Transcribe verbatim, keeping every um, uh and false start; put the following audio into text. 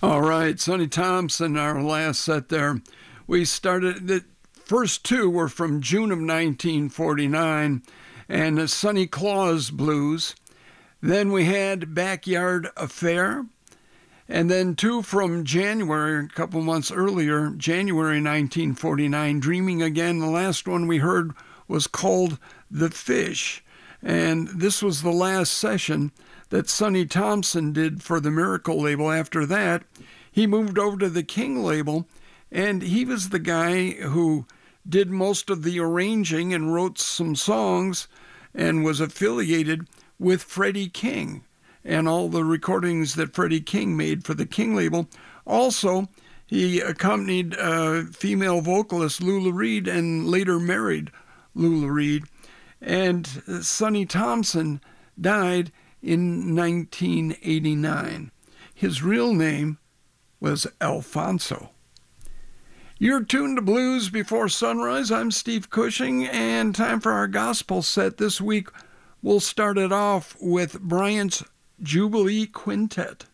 All right, Sonny Thompson, our last set there. We started, the first two were from June of nineteen forty-nine, and the Sonny Claus Blues. Then we had Backyard Affair, and then two from January, a couple months earlier, January nineteen forty-nine, Dreaming Again. The last one we heard was called The Fish, and this was the last session that Sonny Thompson did for the Miracle label. After that, he moved over to the King label, and he was the guy who did most of the arranging and wrote some songs and was affiliated with Freddie King and all the recordings that Freddie King made for the King label. Also, he accompanied uh, female vocalist Lula Reed and later married Lula Reed. And Sonny Thompson died in nineteen eighty-nine. His real name was Alfonso. You're tuned to Blues Before Sunrise. I'm Steve Cushing, and time for our gospel set. This week, we'll start it off with Bryant's Jubilee Quintet.